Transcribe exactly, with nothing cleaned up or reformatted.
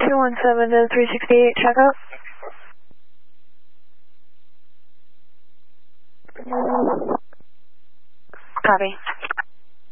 two one seven to three sixty-eight, check out. Copy.